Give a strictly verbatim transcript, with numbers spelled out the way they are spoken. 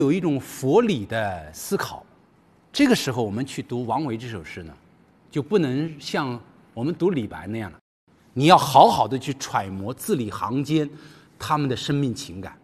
有一种佛理的思考。这个时候，我们去读王维这首诗呢，就不能像我们读李白那样了，你要好好的去揣摩字里行间他们的生命情感。